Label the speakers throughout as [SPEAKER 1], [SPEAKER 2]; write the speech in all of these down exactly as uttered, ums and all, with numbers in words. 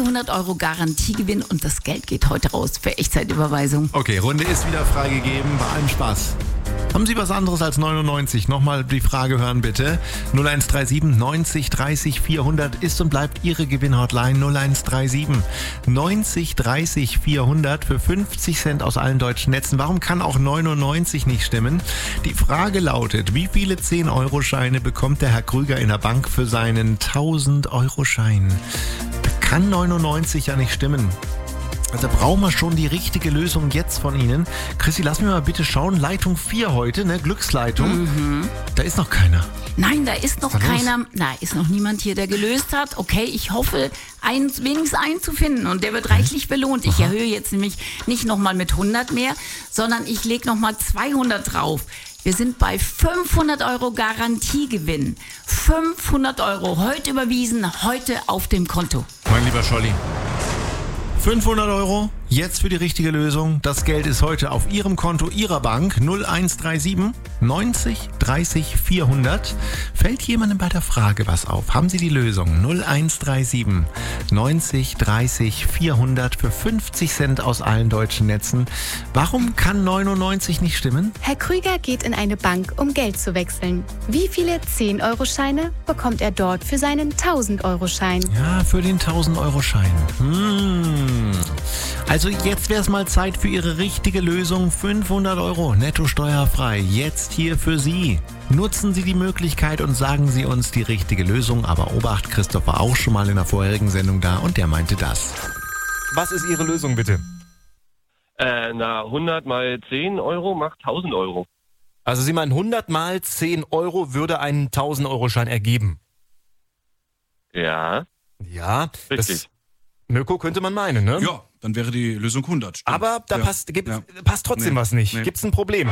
[SPEAKER 1] vierhundert Euro Garantiegewinn und das Geld geht heute raus für Echtzeitüberweisung.
[SPEAKER 2] Okay, Runde ist wieder freigegeben. Bei allem Spaß. Haben Sie was anderes als neunundneunzig? Nochmal die Frage hören bitte. null eins drei sieben neunzig dreißig vierhundert ist und bleibt Ihre Gewinnhotline. null eins drei sieben neunzig dreißig vierhundert für fünfzig Cent aus allen deutschen Netzen. Warum kann auch neunundneunzig nicht stimmen? Die Frage lautet, wie viele zehn-Euro-Scheine bekommt der Herr Krüger in der Bank für seinen tausend-Euro-Schein? Da kann neunundneunzig ja nicht stimmen. Also brauchen wir schon die richtige Lösung jetzt von Ihnen. Chrissy, lass mich mal bitte schauen. Leitung vier heute, ne? Glücksleitung. Mhm. Da ist noch keiner.
[SPEAKER 1] Nein, da ist noch keiner. Da ist noch niemand hier, der gelöst hat. Okay, ich hoffe, einen, wenigstens einen zu finden. Und der wird reichlich belohnt. Ich Aha. erhöhe jetzt nämlich nicht nochmal mit hundert mehr, sondern ich lege nochmal zweihundert drauf. Wir sind bei fünfhundert Euro Garantiegewinn. fünfhundert Euro heute überwiesen, heute auf dem Konto.
[SPEAKER 2] Mein lieber Scholli. fünfhundert Euro, jetzt für die richtige Lösung. Das Geld ist heute auf Ihrem Konto Ihrer Bank. null eins drei sieben neunzig dreißig vierhundert. Fällt jemandem bei der Frage was auf? Haben Sie die Lösung? null eins drei sieben neunzig dreißig vierhundert für fünfzig Cent aus allen deutschen Netzen. Warum kann neunundneunzig nicht stimmen?
[SPEAKER 3] Herr Krüger geht in eine Bank, um Geld zu wechseln. Wie viele zehn-Euro-Scheine bekommt er dort für seinen tausend-Euro-Schein?
[SPEAKER 2] Ja, für den tausend-Euro-Schein. Hm. Also jetzt wäre es mal Zeit für Ihre richtige Lösung. fünfhundert Euro netto steuerfrei. Jetzt hier für Sie. Nutzen Sie die Möglichkeit und sagen Sie uns die richtige Lösung. Aber Obacht, Christoph war auch schon mal in der vorherigen Sendung da und der meinte das.
[SPEAKER 4] Was ist Ihre Lösung bitte?
[SPEAKER 5] Äh, na, hundert mal zehn Euro macht tausend Euro.
[SPEAKER 4] Also Sie meinen, hundert mal zehn Euro würde einen tausend-Euro-Schein ergeben?
[SPEAKER 5] Ja.
[SPEAKER 4] Ja.
[SPEAKER 5] Richtig.
[SPEAKER 4] Das Mirko, könnte man meinen, ne?
[SPEAKER 6] Ja, dann wäre die Lösung hundert. Stimmt.
[SPEAKER 4] Aber da
[SPEAKER 6] ja.
[SPEAKER 4] passt, gibt,
[SPEAKER 6] ja.
[SPEAKER 4] passt trotzdem
[SPEAKER 6] nee.
[SPEAKER 4] was nicht.
[SPEAKER 6] Nee.
[SPEAKER 4] Gibt's ein Problem?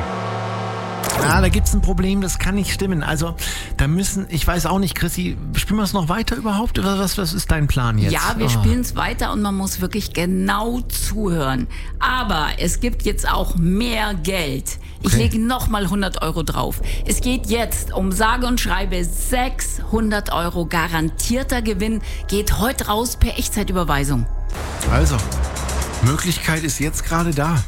[SPEAKER 2] Ja, da gibt's ein Problem, das kann nicht stimmen. Also, da müssen, ich weiß auch nicht, Chrissy, spielen wir es noch weiter überhaupt? Oder was, was ist dein Plan jetzt?
[SPEAKER 1] Ja, wir
[SPEAKER 2] oh.
[SPEAKER 1] spielen es weiter und man muss wirklich genau zuhören. Aber es gibt jetzt auch mehr Geld. Ich
[SPEAKER 2] Okay.
[SPEAKER 1] lege nochmal hundert Euro drauf. Es geht jetzt um sage und schreibe sechshundert Euro garantierter Gewinn. Geht heute raus per Echtzeitüberweisung.
[SPEAKER 2] Also, Möglichkeit ist jetzt gerade da.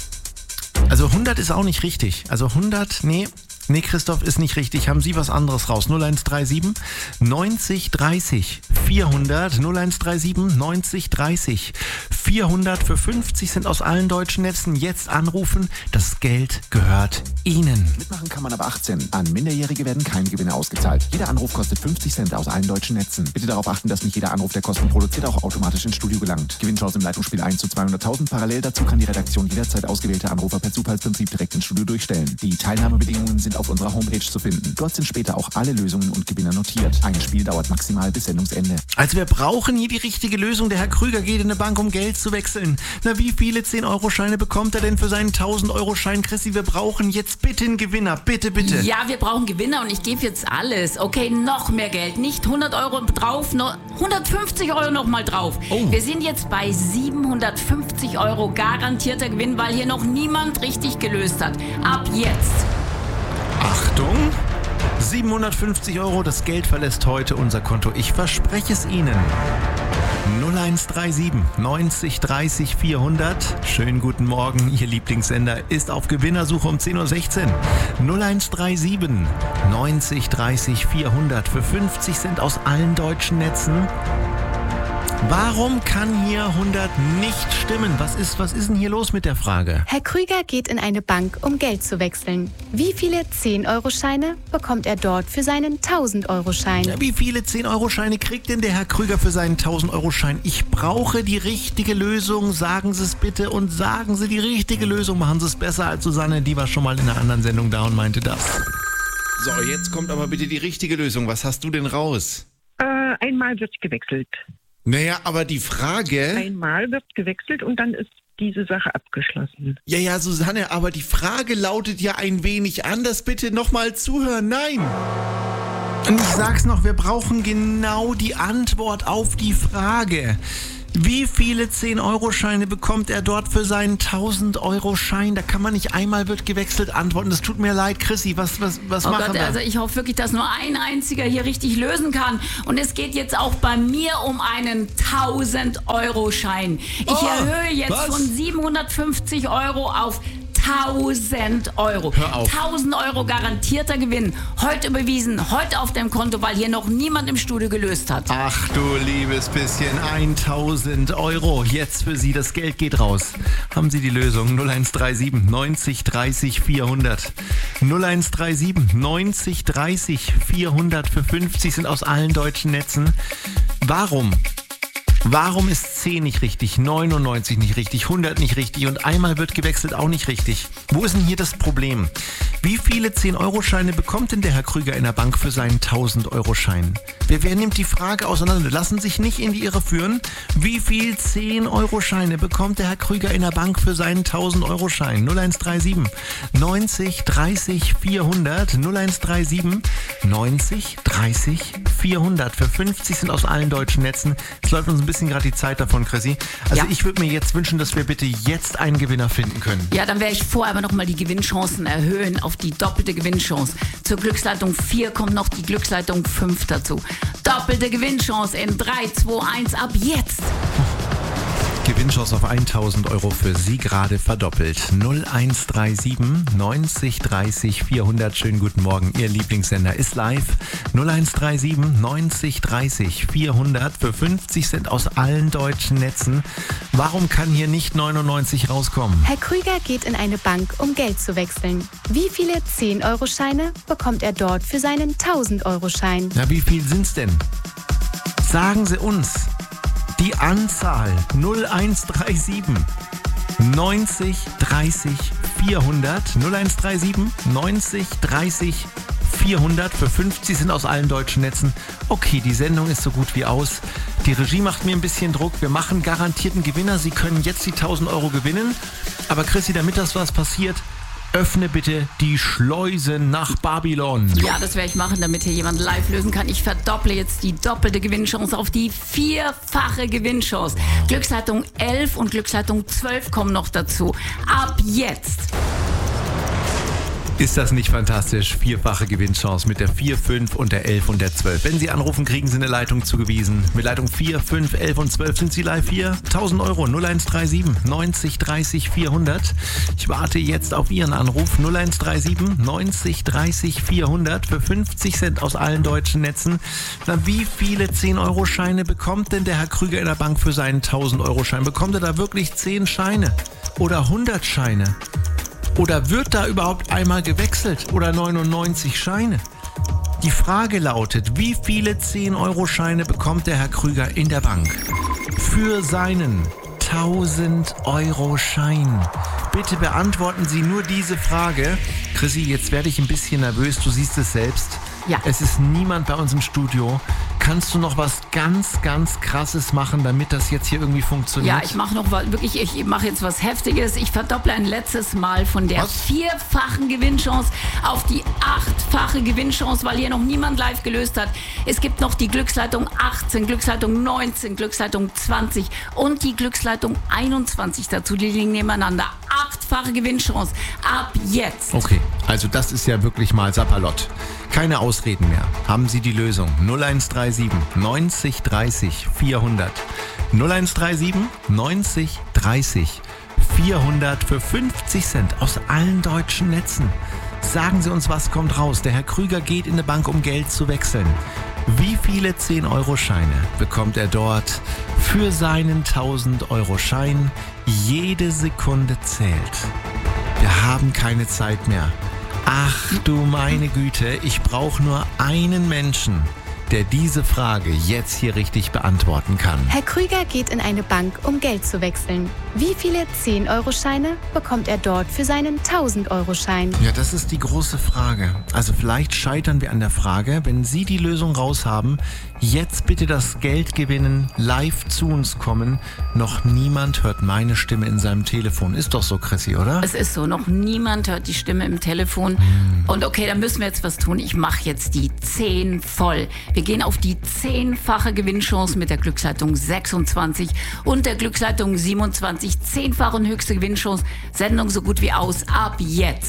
[SPEAKER 2] Also hundert ist auch nicht richtig. Also hundert, nee, nee, Christoph, ist nicht richtig. Haben Sie was anderes raus? null eins drei sieben neunzig dreißig vierhundert. null eins drei sieben neunzig dreißig vierhundert für fünfzig Cent aus allen deutschen Netzen. Jetzt anrufen. Das Geld gehört Ihnen.
[SPEAKER 7] Mitmachen kann man ab achtzehn. An Minderjährige werden keine Gewinne ausgezahlt. Jeder Anruf kostet fünfzig Cent aus allen deutschen Netzen. Bitte darauf achten, dass nicht jeder Anruf, der Kosten produziert, auch automatisch ins Studio gelangt. Gewinnchance im Leitungsspiel eins zu zweihunderttausend. Parallel dazu kann die Redaktion jederzeit ausgewählte Anrufer per Zufallsprinzip direkt ins Studio durchstellen. Die Teilnahmebedingungen sind auf unserer Homepage zu finden. Dort sind später auch alle Lösungen und Gewinner notiert. Ein Spiel dauert maximal bis Sendungsende.
[SPEAKER 2] Also wir brauchen hier die richtige Lösung. Der Herr Krüger geht in eine Bank, um Geld zu wechseln. Na, wie viele zehn-Euro-Scheine bekommt er denn für seinen tausend-Euro-Schein? Chrissy, wir brauchen jetzt bitte einen Gewinner. Bitte, bitte.
[SPEAKER 1] Ja, wir brauchen Gewinner und ich gebe jetzt alles. Okay, noch mehr Geld. Nicht hundert Euro drauf, noch hundertfünfzig Euro noch mal drauf.
[SPEAKER 2] Oh.
[SPEAKER 1] Wir sind jetzt bei siebenhundertfünfzig Euro garantierter Gewinn, weil hier noch niemand richtig gelöst hat. Ab jetzt.
[SPEAKER 2] Achtung! siebenhundertfünfzig Euro, das Geld verlässt heute unser Konto. Ich verspreche es Ihnen. null eins drei sieben neunzig dreißig vierhundert. Schönen guten Morgen, Ihr Lieblingssender ist auf Gewinnersuche um zehn Uhr sechzehn. null eins drei sieben neunzig dreißig vierhundert für fünfzig Cent aus allen deutschen Netzen. Warum kann hier hundert nicht stimmen? Was ist, was ist denn hier los mit der Frage?
[SPEAKER 3] Herr Krüger geht in eine Bank, um Geld zu wechseln. Wie viele zehn-Euro-Scheine bekommt er dort für seinen tausend-Euro-Schein?
[SPEAKER 2] Ja, wie viele zehn-Euro-Scheine kriegt denn der Herr Krüger für seinen tausend-Euro-Schein? Ich brauche die richtige Lösung. Sagen Sie es bitte und sagen Sie die richtige Lösung. Machen Sie es besser als Susanne, die war schon mal in einer anderen Sendung da und meinte das. So, jetzt kommt aber bitte die richtige Lösung. Was hast du denn raus?
[SPEAKER 8] Äh, einmal wird gewechselt.
[SPEAKER 2] Naja, aber die Frage...
[SPEAKER 8] Einmal wird gewechselt und dann ist diese Sache abgeschlossen.
[SPEAKER 2] Ja, ja, Susanne, aber die Frage lautet ja ein wenig anders. Bitte nochmal zuhören. Nein! Und ich sag's noch, wir brauchen genau die Antwort auf die Frage. Wie viele zehn-Euro-Scheine bekommt er dort für seinen tausend-Euro-Schein? Da kann man nicht einmal wird gewechselt antworten. Das tut mir leid, Chrissy. Was, was, was
[SPEAKER 1] oh
[SPEAKER 2] machen
[SPEAKER 1] Gott,
[SPEAKER 2] wir?
[SPEAKER 1] Also ich hoffe wirklich, dass nur ein einziger hier richtig lösen kann. Und es geht jetzt auch bei mir um einen tausend-Euro-Schein. Ich
[SPEAKER 2] Oh,
[SPEAKER 1] erhöhe jetzt
[SPEAKER 2] was?
[SPEAKER 1] von siebenhundertfünfzig Euro auf tausend Euro.
[SPEAKER 2] Hör auf.
[SPEAKER 1] tausend Euro garantierter Gewinn. Heute überwiesen, heute auf dem Konto, weil hier noch niemand im Studio gelöst hat.
[SPEAKER 2] Ach du liebes bisschen, tausend Euro. Jetzt für Sie, das Geld geht raus. Haben Sie die Lösung? null eins drei sieben neunzig dreißig vierhundert. null eins drei sieben neunzig dreißig vierhundert für fünfzig sind aus allen deutschen Netzen. Warum? Warum ist zehn nicht richtig, neunundneunzig nicht richtig, hundert nicht richtig und einmal wird gewechselt auch nicht richtig? Wo ist denn hier das Problem? Wie viele zehn-Euro-Scheine bekommt denn der Herr Krüger in der Bank für seinen tausend-Euro-Schein? Wer, wer nimmt die Frage auseinander? Lassen sich nicht in die Irre führen. Wie viel zehn-Euro-Scheine bekommt der Herr Krüger in der Bank für seinen tausend-Euro-Schein? null eins drei sieben neunzig dreißig vierhundert. null eins drei sieben neunzig dreißig vierhundert. Für fünfzig sind aus allen deutschen Netzen. Es läuft uns ein bisschen gerade die Zeit davon, Chrissy. Also
[SPEAKER 1] Ja.
[SPEAKER 2] ich würde mir jetzt wünschen, dass wir bitte jetzt einen Gewinner finden können.
[SPEAKER 1] Ja, dann werde ich vorher aber nochmal die Gewinnchancen erhöhen auf die doppelte Gewinnchance. Zur Glücksleitung vier kommt noch die Glücksleitung fünf dazu. Doppelte Gewinnchance in drei, zwei, eins ab jetzt.
[SPEAKER 2] Gewinnchance auf tausend Euro für Sie gerade verdoppelt. null eins drei sieben neunzig dreißig vierhundert. Schönen guten Morgen. Ihr Lieblingssender ist live. null eins drei sieben neunzig dreißig vierhundert für fünfzig Cent aus allen deutschen Netzen. Warum kann hier nicht neunundneunzig rauskommen?
[SPEAKER 3] Herr Krüger geht in eine Bank, um Geld zu wechseln. Wie viele zehn-Euro-Scheine bekommt er dort für seinen tausend-Euro-Schein?
[SPEAKER 2] Na, wie viel sind's denn? Sagen Sie uns. Die Anzahl null eins drei sieben neunzig dreißig vierhundert. null eins drei sieben neunzig dreißig vierhundert für fünfzig sind aus allen deutschen Netzen. Okay, die Sendung ist so gut wie aus. Die Regie macht mir ein bisschen Druck. Wir machen garantierten Gewinner. Sie können jetzt die tausend Euro gewinnen. Aber Chrissy, damit das was passiert, öffne bitte die Schleusen nach Babylon.
[SPEAKER 1] Ja, das werde ich machen, damit hier jemand live lösen kann. Ich verdopple jetzt die doppelte Gewinnchance auf die vierfache Gewinnchance. Glücksleitung elf und Glücksleitung zwölf kommen noch dazu. Ab jetzt.
[SPEAKER 2] Ist das nicht fantastisch? Vierfache Gewinnchance mit der vier, fünf und der elf und der zwölf. Wenn Sie anrufen, kriegen Sie eine Leitung zugewiesen. Mit Leitung vier, fünf, elf und zwölf sind Sie live hier. tausend Euro, null eins drei sieben neunzig dreißig vierhundert. Ich warte jetzt auf Ihren Anruf. null eins drei sieben neunzig dreißig vierhundert für fünfzig Cent aus allen deutschen Netzen. Na, wie viele zehn-Euro-Scheine bekommt denn der Herr Krüger in der Bank für seinen tausend-Euro-Schein? Bekommt er da wirklich zehn Scheine oder hundert Scheine? Oder wird da überhaupt einmal gewechselt oder neunundneunzig Scheine? Die Frage lautet, wie viele zehn-Euro-Scheine bekommt der Herr Krüger in der Bank für seinen tausend-Euro-Schein? Bitte beantworten Sie nur diese Frage. Chrissy, jetzt werde ich ein bisschen nervös, du siehst es selbst.
[SPEAKER 1] Ja.
[SPEAKER 2] Es ist niemand bei uns im Studio. Kannst du noch was ganz, ganz Krasses machen, damit das jetzt hier irgendwie funktioniert?
[SPEAKER 1] Ja, ich mache noch was, wirklich, ich mache jetzt was Heftiges. Ich verdopple ein letztes Mal von der
[SPEAKER 2] Was?
[SPEAKER 1] vierfachen Gewinnchance auf die achtfache Gewinnchance, weil hier noch niemand live gelöst hat. Es gibt noch die Glücksleitung achtzehn, Glücksleitung neunzehn, Glücksleitung zwanzig und die Glücksleitung einundzwanzig dazu. Die liegen nebeneinander. Achtfache Gewinnchance ab jetzt.
[SPEAKER 2] Okay, also das ist ja wirklich mal Sapperlott. Keine Ausreden mehr. Haben Sie die Lösung? null eins drei sieben neunzig dreißig vierhundert. null eins drei sieben neunzig dreißig vierhundert für fünfzig Cent aus allen deutschen Netzen. Sagen Sie uns, was kommt raus? Der Herr Krüger geht in eine Bank, um Geld zu wechseln. Wie viele zehn-Euro-Scheine bekommt er dort für seinen tausend-Euro-Schein? Jede Sekunde zählt. Wir haben keine Zeit mehr. Ach du meine Güte, ich brauche nur einen Menschen, der diese Frage jetzt hier richtig beantworten kann.
[SPEAKER 3] Herr Krüger geht in eine Bank, um Geld zu wechseln. Wie viele zehn-Euro-Scheine bekommt er dort für seinen tausend-Euro-Schein?
[SPEAKER 2] Ja, das ist die große Frage. Also vielleicht scheitern wir an der Frage, wenn Sie die Lösung raus haben, jetzt bitte das Geld gewinnen, live zu uns kommen. Noch niemand hört meine Stimme in seinem Telefon. Ist doch so, Chrissy, oder?
[SPEAKER 1] Es ist so, noch niemand hört die Stimme im Telefon. Und okay, dann müssen wir jetzt was tun. Ich mache jetzt die zehn voll. Wir gehen auf die zehnfache Gewinnchance mit der Glücksleitung sechsundzwanzig und der Glücksleitung siebenundzwanzig. Zehnfache und höchste Gewinnchance. Sendung so gut wie aus. Ab jetzt.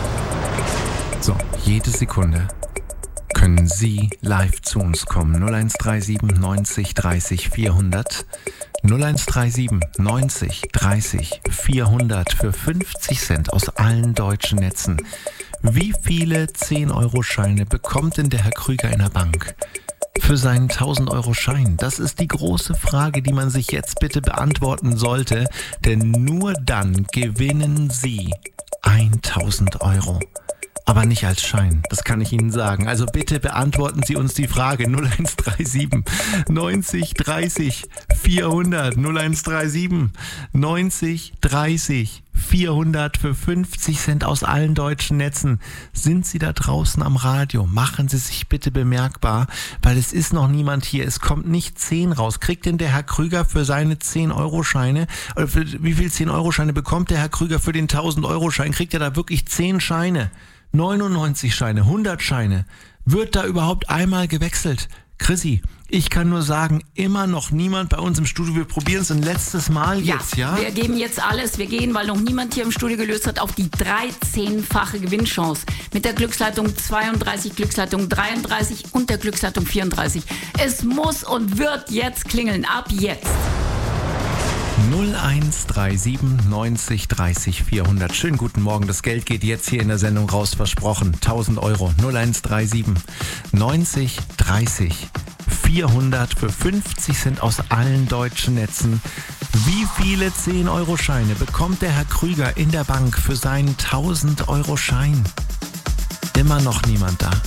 [SPEAKER 2] So, jede Sekunde können Sie live zu uns kommen. null eins drei sieben neunzig dreißig vierhundert. null eins drei sieben neunzig dreißig vierhundert für fünfzig Cent aus allen deutschen Netzen. Wie viele zehn-Euro-Scheine bekommt denn der Herr Krüger in der Bank für seinen tausend-Euro-Schein? Das ist die große Frage, die man sich jetzt bitte beantworten sollte, denn nur dann gewinnen Sie tausend Euro. Aber nicht als Schein, das kann ich Ihnen sagen. Also bitte beantworten Sie uns die Frage null eins drei sieben neunzig dreißig vierhundert. null eins drei sieben neunzig dreißig vierhundert für fünfzig Cent aus allen deutschen Netzen. Sind Sie da draußen am Radio? Machen Sie sich bitte bemerkbar, weil es ist noch niemand hier. Es kommt nicht zehn raus. Kriegt denn der Herr Krüger für seine zehn-Euro-Scheine, oder für, wie viel zehn-Euro-Scheine bekommt der Herr Krüger für den tausend-Euro-Schein? Kriegt er da wirklich zehn Scheine? neunundneunzig Scheine, hundert Scheine. Wird da überhaupt einmal gewechselt? Chrissy, ich kann nur sagen, immer noch niemand bei uns im Studio. Wir probieren es ein letztes Mal
[SPEAKER 1] ja,
[SPEAKER 2] jetzt, ja?
[SPEAKER 1] Wir geben jetzt alles. Wir gehen, weil noch niemand hier im Studio gelöst hat, auf die dreizehnfache Gewinnchance. Mit der Glücksleitung zweiunddreißig, Glücksleitung dreiunddreißig und der Glücksleitung vierunddreißig. Es muss und wird jetzt klingeln. Ab jetzt.
[SPEAKER 2] null eins drei sieben neunzig dreißig vierhundert. Schönen guten Morgen. Das Geld geht jetzt hier in der Sendung raus, versprochen. tausend Euro. null eins drei sieben neunzig dreißig vierhundert für fünfzig Cent aus allen deutschen Netzen. Wie viele zehn-Euro-Scheine bekommt der Herr Krüger in der Bank für seinen tausend-Euro-Schein? Immer noch niemand da.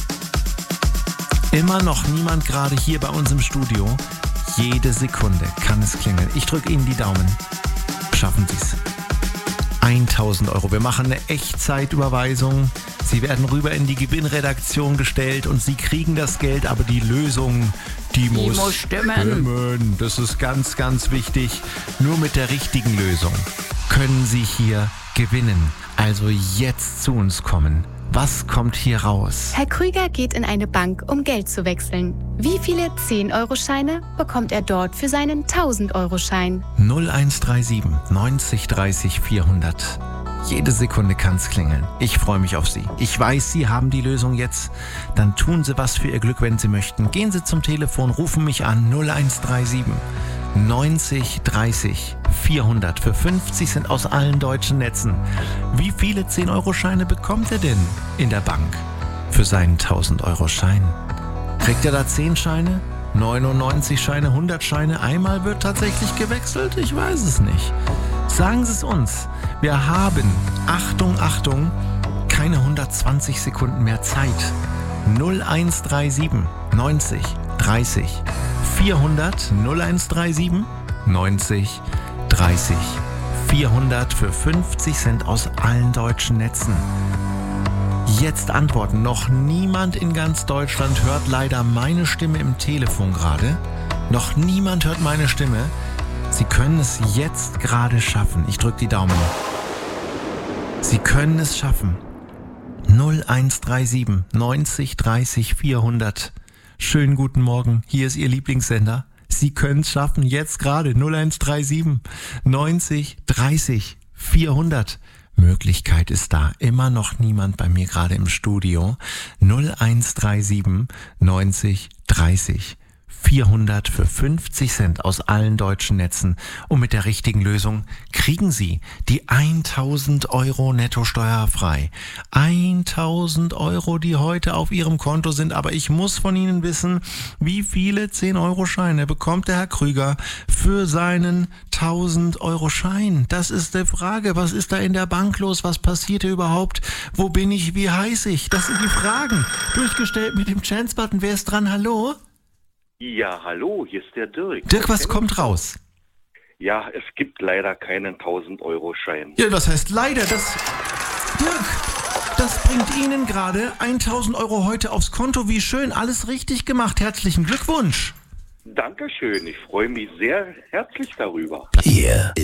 [SPEAKER 2] Immer noch niemand gerade hier bei uns im Studio. Jede Sekunde kann es klingeln. Ich drücke Ihnen die Daumen. Schaffen Sie es. tausend Euro. Wir machen eine Echtzeitüberweisung. Sie werden rüber in die Gewinnredaktion gestellt und Sie kriegen das Geld, aber die Lösung, die,
[SPEAKER 1] die
[SPEAKER 2] muss,
[SPEAKER 1] muss stimmen.
[SPEAKER 2] stimmen. Das ist ganz, ganz wichtig. Nur mit der richtigen Lösung können Sie hier gewinnen. Also jetzt zu uns kommen. Was kommt hier raus?
[SPEAKER 3] Herr Krüger geht in eine Bank, um Geld zu wechseln. Wie viele zehn-Euro-Scheine bekommt er dort für seinen tausend-Euro-Schein?
[SPEAKER 2] null eins drei sieben neunzig dreißig vierhundert. Jede Sekunde kann's klingeln. Ich freue mich auf Sie. Ich weiß, Sie haben die Lösung jetzt. Dann tun Sie was für Ihr Glück, wenn Sie möchten. Gehen Sie zum Telefon, rufen mich an null eins drei sieben neunzig dreißig vierhundert für fünfzig Cent aus allen deutschen Netzen. Wie viele zehn-Euro-Scheine bekommt er denn in der Bank für seinen tausend-Euro-Schein? Kriegt er da zehn Scheine, neunundneunzig Scheine, hundert Scheine? Einmal wird tatsächlich gewechselt? Ich weiß es nicht. Sagen Sie es uns. Wir haben, Achtung, Achtung, keine hundertzwanzig Sekunden mehr Zeit. null eins drei sieben neunzig dreißig vierhundert. null eins drei sieben neunzig dreißig vierhundert für fünfzig Cent aus allen deutschen Netzen. Jetzt antworten. Noch niemand in ganz Deutschland hört leider meine Stimme im Telefon gerade. Noch niemand hört meine Stimme. Sie können es jetzt gerade schaffen. Ich drücke die Daumen. Sie können es schaffen. null eins drei sieben neunzig dreißig vierhundert. Schönen guten Morgen. Hier ist Ihr Lieblingssender. Sie können es schaffen. Jetzt gerade. null eins drei sieben neunzig dreißig vierhundert. Möglichkeit ist da. Immer noch niemand bei mir gerade im Studio. null eins drei sieben neunzig dreißig vierhundert für fünfzig Cent aus allen deutschen Netzen. Und mit der richtigen Lösung kriegen Sie die tausend Euro netto steuerfrei. tausend Euro, die heute auf Ihrem Konto sind. Aber ich muss von Ihnen wissen, wie viele zehn-Euro-Scheine bekommt der Herr Krüger für seinen tausend Euro Schein? Das ist die Frage. Was ist da in der Bank los? Was passiert hier überhaupt? Wo bin ich? Wie heiß ich? Das sind die Fragen. Durchgestellt mit dem Chance-Button. Wer ist dran? Hallo?
[SPEAKER 9] Ja, hallo, hier ist der Dirk.
[SPEAKER 2] Dirk, was kommt raus?
[SPEAKER 9] Ja, es gibt leider keinen tausend Euro Schein.
[SPEAKER 2] Ja, was heißt leider? Das, Dirk, das bringt Ihnen gerade tausend Euro heute aufs Konto. Wie schön, alles richtig gemacht. Herzlichen Glückwunsch.
[SPEAKER 9] Dankeschön, ich freue mich sehr herzlich darüber.
[SPEAKER 2] Hier